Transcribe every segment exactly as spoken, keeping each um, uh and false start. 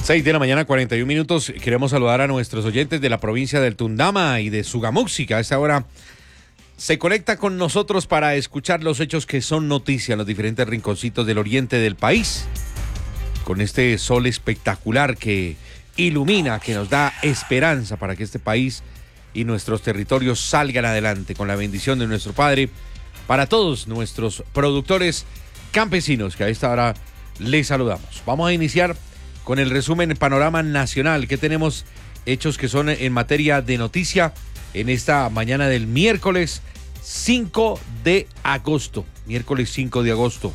seis de la mañana, cuarenta y un minutos. Queremos saludar a nuestros oyentes de la provincia del Tundama y de Sugamuxi. A esta hora se conecta con nosotros para escuchar los hechos que son noticia en los diferentes rinconcitos del oriente del país. Con este sol espectacular que ilumina, que nos da esperanza para que este país y nuestros territorios salgan adelante con la bendición de nuestro Padre. Para todos nuestros productores campesinos que a esta hora les saludamos. Vamos a iniciar con el resumen panorama nacional que tenemos hechos que son en materia de noticia en esta mañana del miércoles cinco de agosto. Miércoles cinco de agosto.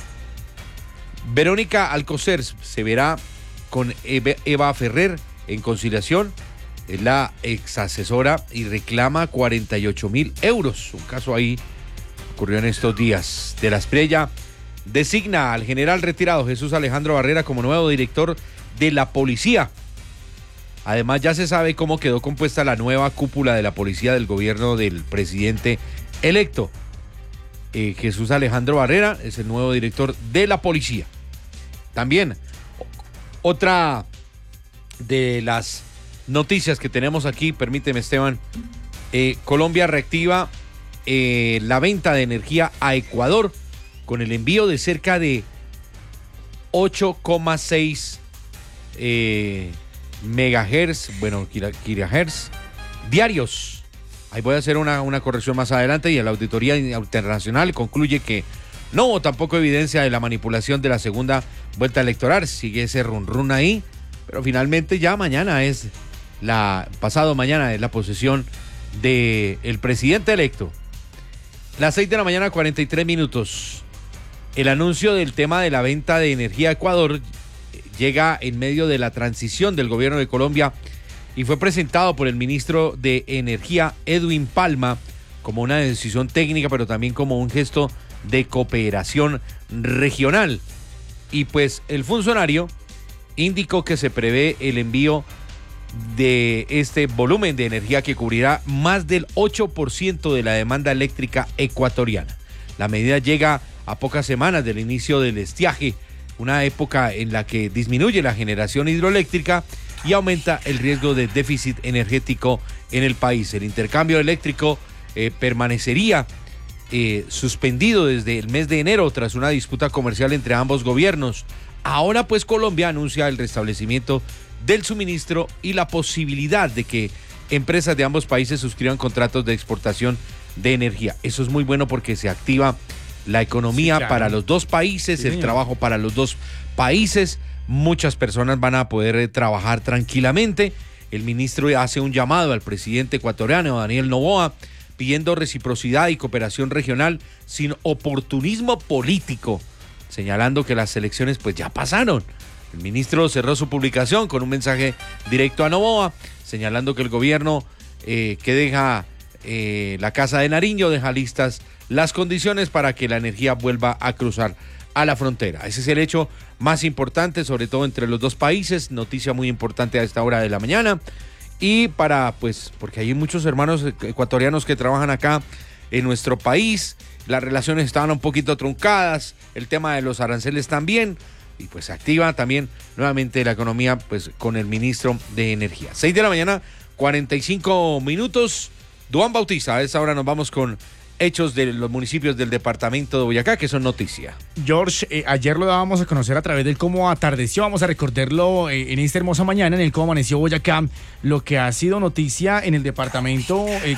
Verónica Alcocer se verá con Eva Ferrer en conciliación. Es la ex asesora y reclama cuarenta y ocho mil euros. Un caso ahí ocurrió en estos días. De la Espriella designa al general retirado Jesús Alejandro Barrera como nuevo director de la policía. Además, ya se sabe cómo quedó compuesta la nueva cúpula de la policía del gobierno del presidente electo. Eh, Jesús Alejandro Barrera es el nuevo director de la policía. También, otra de las noticias que tenemos aquí, permíteme, Esteban, eh, Colombia reactiva eh, la venta de energía a Ecuador con el envío de cerca de ocho coma seis eh, megahertz, bueno, kilohertz diarios. Ahí voy a hacer una, una corrección más adelante y la auditoría internacional concluye que no hubo tampoco evidencia de la manipulación de la segunda vuelta electoral. Sigue ese run run ahí, pero finalmente ya mañana es la, pasado mañana es la posesión del presidente electo. Las seis de la mañana, cuarenta y tres minutos. El anuncio del tema de la venta de energía a Ecuador llega en medio de la transición del gobierno de Colombia y fue presentado por el ministro de Energía, Edwin Palma, como una decisión técnica, pero también como un gesto de cooperación regional. Y pues el funcionario indicó que se prevé el envío de este volumen de energía que cubrirá más del ocho por ciento de la demanda eléctrica ecuatoriana. La medida llega a pocas semanas del inicio del estiaje, una época en la que disminuye la generación hidroeléctrica y aumenta el riesgo de déficit energético en el país. El intercambio eléctrico eh, permanecería eh, suspendido desde el mes de enero tras una disputa comercial entre ambos gobiernos. Ahora pues Colombia anuncia el restablecimiento del suministro y la posibilidad de que empresas de ambos países suscriban contratos de exportación de energía. Eso es muy bueno porque se activa la economía, sí, claro, para los dos países, sí, el señor. Trabajo para los dos países. Muchas personas van a poder eh, trabajar tranquilamente. El ministro hace un llamado al presidente ecuatoriano, Daniel Noboa, pidiendo reciprocidad y cooperación regional sin oportunismo político, señalando que las elecciones pues ya pasaron. El ministro cerró su publicación con un mensaje directo a Noboa, señalando que el gobierno eh, que deja eh, la Casa de Nariño deja listas las condiciones para que la energía vuelva a cruzar a la frontera. Ese es el hecho más importante, sobre todo entre los dos países. Noticia muy importante a esta hora de la mañana. Y para, pues, porque hay muchos hermanos ecuatorianos que trabajan acá en nuestro país. Las relaciones estaban un poquito truncadas. El tema de los aranceles también. Y pues se activa también nuevamente la economía, pues, con el ministro de Energía. seis de la mañana, cuarenta y cinco minutos. Duan Bautista, a esa hora nos vamos con hechos de los municipios del departamento de Boyacá que son noticia. George, eh, ayer lo dábamos a conocer a través del cómo atardeció, vamos a recordarlo eh, en esta hermosa mañana en el cómo amaneció Boyacá, lo que ha sido noticia en el departamento eh,